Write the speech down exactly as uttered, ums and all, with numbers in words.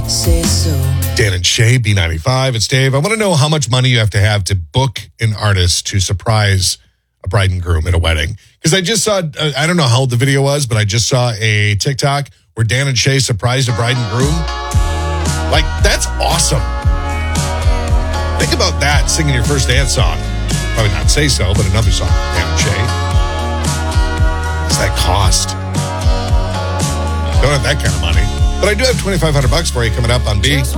say so. Dan and Shay, B ninety-five. It's Dave. I want to know how much money you have to have to book an artist to surprise a bride and groom at a wedding. Because I just saw, uh, I don't know how old the video was, but I just saw a TikTok where Dan and Shay surprised a bride and groom. Like, that's awesome. Think about that, singing your first dance song. Probably not Say So, but another song, Dan and Shay. What's that cost? Don't have that kind of money. But I do have twenty-five hundred bucks for you coming up on B.